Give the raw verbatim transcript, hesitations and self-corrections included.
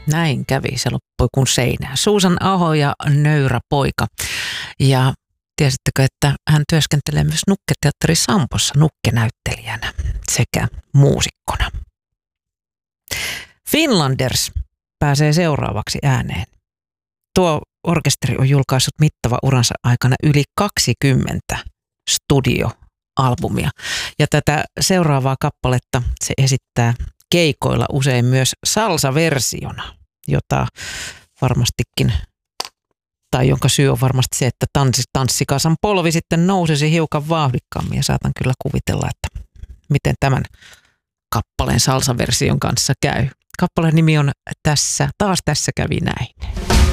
Näin kävi, se loppui kuin seinään. Susan Aho ja Nöyrä poika. Ja tiesittekö, että hän työskentelee myös Nukketeatteri Sampossa nukkenäyttelijänä sekä muusikkona. Finlanders pääsee seuraavaksi ääneen. Tuo orkesteri on julkaissut mittava uransa aikana yli kaksikymmentä studioalbumia. Ja tätä seuraavaa kappaletta se esittää keikoilla usein myös salsa-versiona, jota varmastikin, tai jonka syy on varmasti se, että tanssi, tanssikasan polvi sitten nousisi hiukan vauhdikkaammin. Ja saatan kyllä kuvitella, että miten tämän kappaleen salsa-version kanssa käy. Kappaleen nimi on Tässä, taas tässä kävi näin.